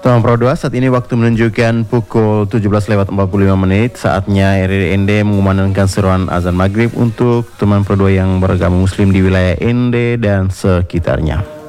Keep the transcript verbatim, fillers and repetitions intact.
Teman Pro dua, saat ini waktu menunjukkan pukul tujuh belas lewat empat puluh lima menit. Saatnya R R I N D mengumandangkan seruan azan maghrib untuk teman Pro dua yang beragama muslim di wilayah N D dan sekitarnya.